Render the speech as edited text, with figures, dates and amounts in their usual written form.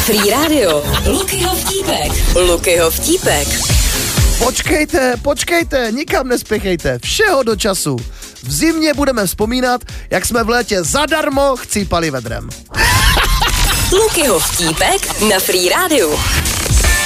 Free Radio. Lukyho vtípek. Počkejte, nikam nespěchejte, všeho do času. V zimě budeme vzpomínat, jak jsme v létě zadarmo chcípali vedrem. Lukyho vtípek na Free Radio.